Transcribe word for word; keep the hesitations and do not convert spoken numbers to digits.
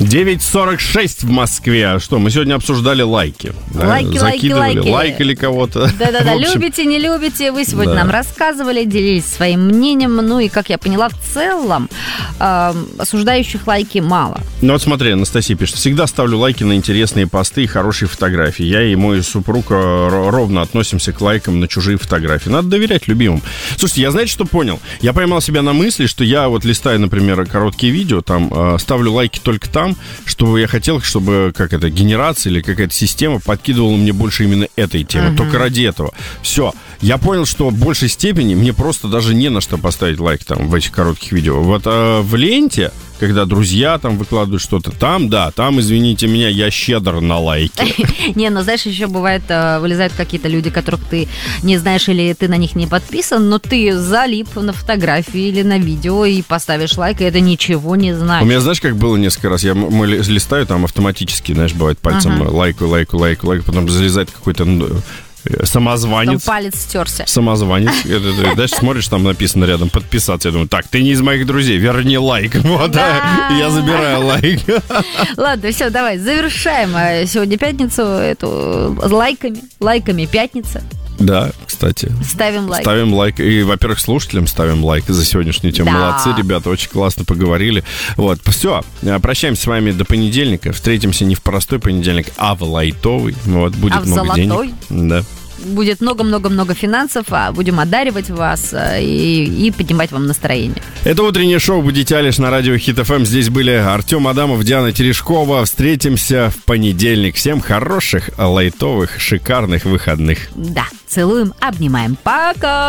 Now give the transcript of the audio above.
девять сорок шесть в Москве. Что, мы сегодня обсуждали лайки. Да? Лайки, Закидывали, лайки, лайки. лайкали кого-то. Да-да-да, В общем, любите, не любите. Вы сегодня да. нам рассказывали, делились своим мнением. Ну и, как я поняла, в целом э, осуждающих лайки мало. Ну вот смотри, Анастасия пишет. Всегда ставлю лайки на интересные посты и хорошие фотографии. Я и мой супруг э, ровно относимся к лайкам на чужие фотографии. Надо доверять любимым. Слушайте, я знаете, что понял? Я поймал себя на мысли, что я вот листаю, например, короткие видео, там э, ставлю лайки только там, чтобы я хотел, чтобы как это, генерация или какая-то система подкидывала мне больше именно этой темы. Uh-huh. Только ради этого. Все. Я понял, что в большей степени мне просто даже не на что поставить лайк там в этих коротких видео. Вот э, в ленте, когда друзья там выкладывают что-то, там, да, там, извините меня, я щедр на лайки. Не, ну знаешь, еще бывает, вылезают какие-то люди, которых ты не знаешь или ты на них не подписан, но ты залип на фотографии или на видео и поставишь лайк, и это ничего не значит. У меня, знаешь, как было несколько раз, я мы листаю там автоматически, знаешь, бывает пальцем ага. лайкаю, лайкаю, лайкаю, лайкаю, потом залезает какой-то... Самозванец. Там палец стерся. Самозванец. Дальше смотришь, там написано рядом подписаться. Я думаю, так, ты не из моих друзей, верни лайк. Вот, да. Я забираю лайк. Ладно, все, давай, завершаем сегодня пятницу эту лайками. Лайками пятница. Да, кстати. Ставим лайк. Ставим лайк. И, во-первых, слушателям ставим лайк за сегодняшнюю тему. Да. Молодцы, ребята, очень классно поговорили. Вот, все. Прощаемся с вами до понедельника. Встретимся не в простой понедельник, а в лайтовый. Вот, будет а в много золотой? денег. Да. Будет много-много-много финансов, а будем одаривать вас и, и поднимать вам настроение. Это утреннее шоу «Будите Алиш» на радио Хит эф эм. Здесь были Артем Адамов, Диана Терешкова. Встретимся в понедельник. Всем хороших, лайтовых, шикарных выходных. Да, целуем, обнимаем. Пока!